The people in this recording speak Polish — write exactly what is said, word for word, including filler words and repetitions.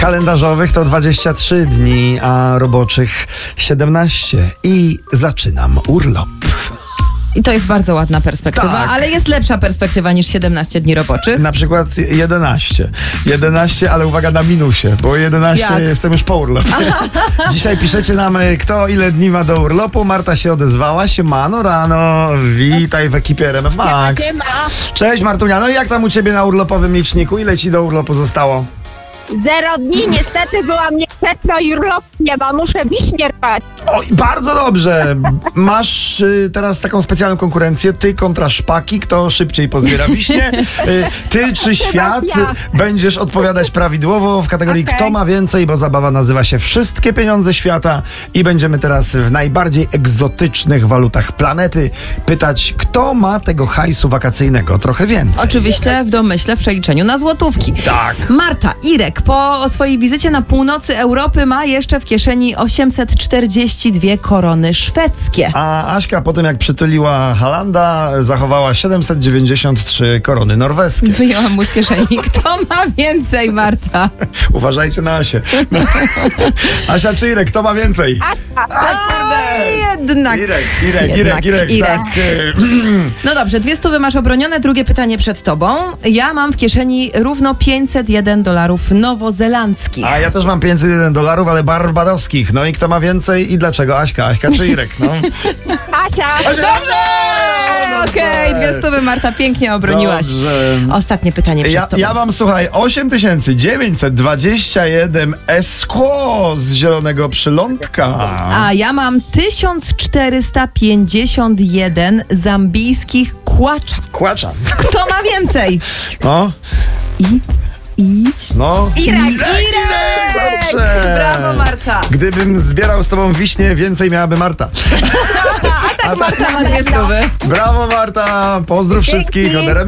kalendarzowych to dwadzieścia trzy dni, a roboczych siedemnaście. I zaczynam urlop. I to jest bardzo ładna perspektywa, Tak. ale jest lepsza perspektywa niż siedemnaście dni roboczych. Na przykład jedenaście. jedenaście, ale uwaga, na minusie, bo jedenaście Jak? jestem już po urlopie. Dzisiaj piszecie nam, kto ile dni ma do urlopu. Marta się odezwała. Siemano rano. Witaj w ekipie R M F Max. Cześć Martunia. No i jak tam u ciebie na urlopowym liczniku? Ile ci do urlopu zostało? Zero dni, niestety byłam niechętna i urlopu nie ma, muszę wiśnie rwać. Oj, bardzo dobrze. Masz y, teraz taką specjalną konkurencję. Ty kontra szpaki. Kto szybciej pozbiera wiśnie? Y, ty czy świat? ja. Będziesz odpowiadać prawidłowo w kategorii Okej. kto ma więcej, bo zabawa nazywa się Wszystkie pieniądze świata i będziemy teraz w najbardziej egzotycznych walutach planety pytać, kto ma tego hajsu wakacyjnego trochę więcej. Oczywiście w domyśle w przeliczeniu na złotówki. Tak. Marta, Irek po swojej wizycie na północy Europy ma jeszcze w kieszeni osiemset czterdzieści dwie korony szwedzkie. A Aśka po tym jak przytuliła Halanda zachowała siedemset dziewięćdziesiąt trzy korony norweskie. Wyjęłam mu z kieszeni. Kto ma więcej, Marta? Uważajcie na Asię. No. Asia czy Irek, kto ma więcej? Asia, A, kurde! Jednak. Irek, Irek, Jednak Irek, Irek, Irek. tak. y, No dobrze, dwie stówy masz obronione, drugie pytanie przed tobą. Ja mam w kieszeni równo pięćset jeden dolarów nowozelandzkich. A ja też mam pięćset jeden dolarów, ale barbadoskich. No i kto ma więcej i dlaczego? Aśka, Aśka czy Irek? No. Asia, Asia, dobrze! Okej, dwie stówy, Marta, pięknie obroniłaś. Dobrze. Ostatnie pytanie przed Ja, tobą. ja mam, słuchaj, osiem tysięcy dziewięćset dwadzieścia jeden Esquo z zielonego przylądka. A ja mam tysiąc czterysta pięćdziesiąt jeden zambijskich kłacza. Kłacza. Kto ma więcej? No, I, i... no. Irek. Irek, dobrze. Brawo, Marta. Gdybym zbierał z tobą wiśnie, więcej miałaby Marta. A tak Marta ma dwie stówy. Brawo Marta, pozdrów wszystkich od R M F.